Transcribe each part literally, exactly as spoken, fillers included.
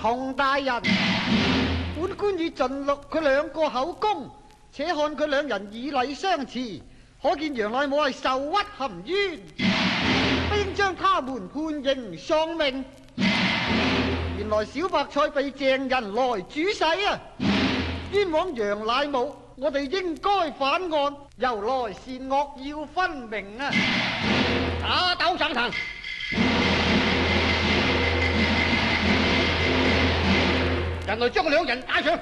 童大人，本官已盡錄佢兩個口供，且看佢兩人以禮相持，可見楊乃武係受屈含冤，應將他們判刑喪命。原來小白菜被鄭人來主使啊，冤枉楊乃武，我哋應該反案，由來善惡要分明啊！ 打鬥上堂，人來將兩人打上。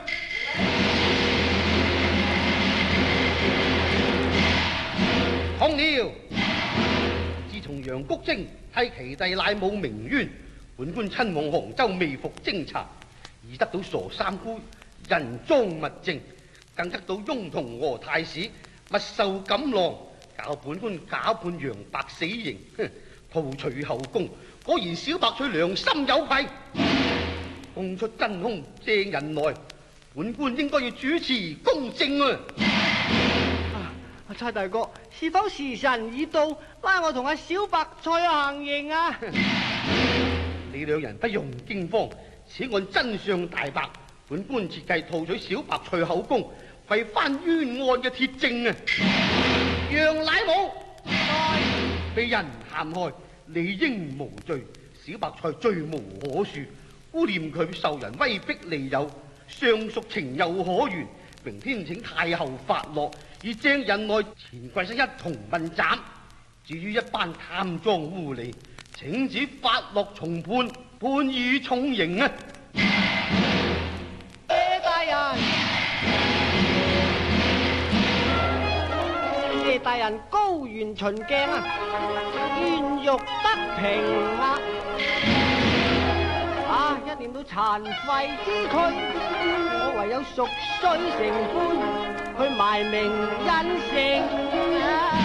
空了。自從楊谷精替其弟乃武鳴冤，本官親往杭州微服偵查，已得到傻三姑人贓物證，更得到翁同和太史密授錦囊，教本官假判楊白死刑，哼，圖取後功。果然小白菜良心有愧，供出真兇鄭人來，本官應該要主持公正啊！ 阿蔡大哥，是否時辰已到，拉我同阿小白菜去行刑啊？ 你兩人不用驚慌，此案真相大白，本官設計套取小白菜口供，為翻冤案嘅鐵證啊！楊乃武被人陷害，理應無罪，小白菜罪無可恕，污念佢受人威逼利誘，上屬情有可原。明天請太后發落，以鄭人來前跪身一同問斬。至於一班貪贓污吏，請旨發落重判，判以重刑啊！ 謝大人，謝大人高原巡鏡啊，冤獄得平啊！啊，一念到殘廢之軀，我唯有贖罪成官，去埋名恩姓啊！